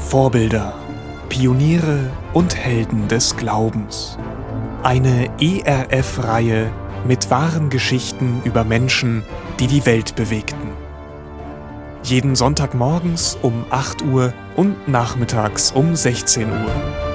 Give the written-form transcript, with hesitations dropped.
Vorbilder, Pioniere und Helden des Glaubens. Eine ERF-Reihe mit wahren Geschichten über Menschen, die die Welt bewegten. Jeden Sonntagmorgens um 8 Uhr und nachmittags um 16 Uhr.